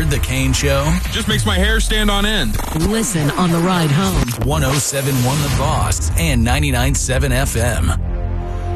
heard The Kane Show? Just makes my hair stand on end. Listen on the ride home. 107.1 The Boss and 99.7 FM.